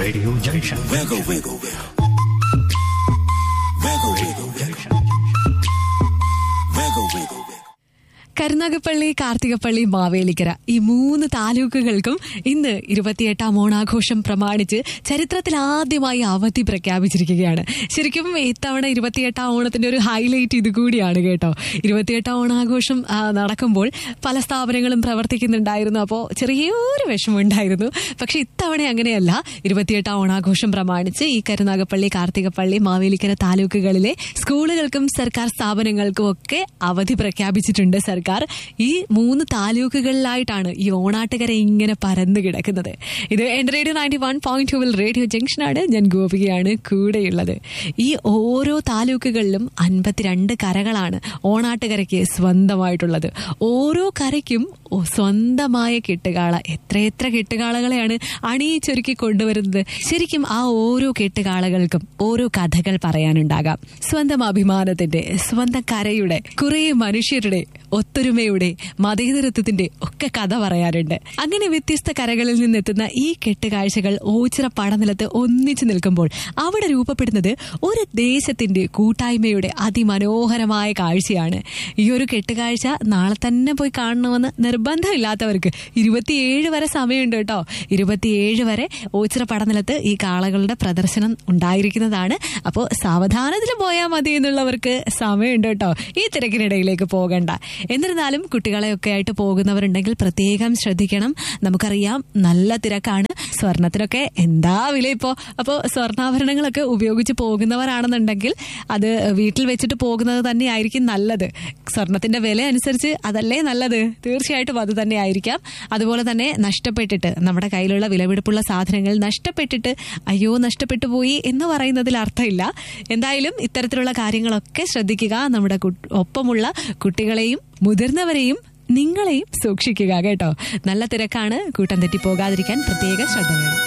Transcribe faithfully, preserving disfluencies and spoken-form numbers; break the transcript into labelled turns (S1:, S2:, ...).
S1: Radio Junction.
S2: Wiggle, wiggle, wiggle. Wiggle, wiggle, wiggle. Wiggle, wiggle, wiggle.
S3: Karunagappally, Karthikappally, Mavelikkara ഈ മൂന്ന് താലൂക്കുകൾക്കും ഇന്ന് ഇരുപത്തിയെട്ടാം ഓണാഘോഷം പ്രമാണിച്ച് ചരിത്രത്തിൽ ആദ്യമായി അവധി പ്രഖ്യാപിച്ചിരിക്കുകയാണ്. ശരിക്കും ഇത്തവണ ഇരുപത്തിയെട്ടാം ഓണത്തിന്റെ ഒരു ഹൈലൈറ്റ് ഇത് കൂടിയാണ് കേട്ടോ. ഇരുപത്തിയെട്ടാം ഓണാഘോഷം നടക്കുമ്പോൾ പല സ്ഥാപനങ്ങളും പ്രവർത്തിക്കുന്നുണ്ടായിരുന്നു. അപ്പോൾ ചെറിയൊരു വിഷമമുണ്ടായിരുന്നു. പക്ഷെ ഇത്തവണ അങ്ങനെയല്ല. ഇരുപത്തിയെട്ടാം ഓണാഘോഷം പ്രമാണിച്ച് ഈ കരുനാഗപ്പള്ളി, കാർത്തികപ്പള്ളി, മാവേലിക്കര താലൂക്കുകളിലെ സ്കൂളുകൾക്കും സർക്കാർ സ്ഥാപനങ്ങൾക്കും ഒക്കെ അവധി പ്രഖ്യാപിച്ചിട്ടുണ്ട് സർക്കാർ. ഈ മൂന്ന് താലൂക്കുകളിലായിട്ടാണ് ഈ ഓണാട്ടുകര ഇങ്ങനെ പരന്നു കിടക്കുന്നത്. ഇത് എന്റെ റേഡിയോ നയൻറ്റി വൺ പോയിന്റ് ടൂവിൽ റേഡിയോ ജംഗ്ഷനാണ്. ഞാൻ ഗോപികയാണ് കൂടെയുള്ളത്. ഈ ഓരോ താലൂക്കുകളിലും അൻപത്തിരണ്ട് കരകളാണ് ഓണാട്ടുകരയ്ക്ക് സ്വന്തമായിട്ടുള്ളത്. ഓരോ കരയ്ക്കും സ്വന്തമായ കെട്ടുകാള. എത്രയെത്ര കെട്ടുകാളകളെയാണ് അണിയിച്ചൊരുക്കി കൊണ്ടുവരുന്നത്. ശരിക്കും ആ ഓരോ കെട്ടുകാളകൾക്കും ഓരോ കഥകൾ പറയാനുണ്ടാകാം. സ്വന്തം അഭിമാനത്തിന്റെ, സ്വന്തം കരയുടെ, കുറെ മനുഷ്യരുടെ ഒത്തൊരുമയുടെ, മതേതരത്വത്തിന്റെ ഒക്കെ കഥ പറയാറുണ്ട്. അങ്ങനെ വ്യത്യസ്ത കരകളിൽ നിന്നെത്തുന്ന ഈ കെട്ടുകാഴ്ചകൾ ഓച്ചിറ പടനിലത്ത് ഒന്നിച്ചു നിൽക്കുമ്പോൾ അവിടെ രൂപപ്പെടുന്നത് ഒരു ദേശത്തിന്റെ കൂട്ടായ്മയുടെ അതിമനോഹരമായ കാഴ്ചയാണ്. ഈ ഒരു കെട്ടുകാഴ്ച നാളെ തന്നെ പോയി കാണണമെന്ന് നിർബന്ധമില്ലാത്തവർക്ക് ഇരുപത്തിയേഴ് വരെ സമയമുണ്ട് കേട്ടോ. ഇരുപത്തിയേഴ് വരെ ഓച്ചിറ പടനിലത്ത് ഈ കാളകളുടെ പ്രദർശനം ഉണ്ടായിരിക്കുന്നതാണ്. അപ്പോൾ സാവധാനത്തിൽ പോയാൽ മതി എന്നുള്ളവർക്ക് സമയമുണ്ട് കേട്ടോ. ഈ തിരക്കിനിടയിലേക്ക് പോകണ്ട. എന്നിരുന്നാലും കുട്ടികളെയൊക്കെ ആയിട്ട് പോകുന്നവരുണ്ടെങ്കിൽ പ്രത്യേകം ശ്രദ്ധിക്കണം. നമുക്കറിയാം നല്ല തിരക്കാണ്. സ്വർണത്തിനൊക്കെ എന്താ വില ഇപ്പോ. അപ്പോൾ സ്വർണ്ണാഭരണങ്ങളൊക്കെ ഉപയോഗിച്ച് പോകുന്നവരാണെന്നുണ്ടെങ്കിൽ അത് വീട്ടിൽ വെച്ചിട്ട് പോകുന്നത് തന്നെയായിരിക്കും നല്ലത്. സ്വർണത്തിന്റെ വില അനുസരിച്ച് അതല്ലേ നല്ലത്. തീർച്ചയായിട്ടും അത് തന്നെ ആയിരിക്കാം. അതുപോലെ തന്നെ നഷ്ടപ്പെട്ടിട്ട് നമ്മുടെ കയ്യിലുള്ള വിലപിടിപ്പുള്ള സാധനങ്ങൾ നഷ്ടപ്പെട്ടിട്ട് അയ്യോ നഷ്ടപ്പെട്ടു പോയി എന്ന് പറയുന്നതിൽ അർത്ഥമില്ല. എന്തായാലും ഇത്തരത്തിലുള്ള കാര്യങ്ങളൊക്കെ ശ്രദ്ധിക്കുക. നമ്മുടെ ഒപ്പമുള്ള കുട്ടികളെയും മുതിർന്നവരെയും നിങ്ങളെയും സൂക്ഷിക്കുക കേട്ടോ. നല്ല തിരക്കാണ്. കൂട്ടം തെറ്റി പോകാതിരിക്കാൻ പ്രത്യേക ശ്രദ്ധ വേണം.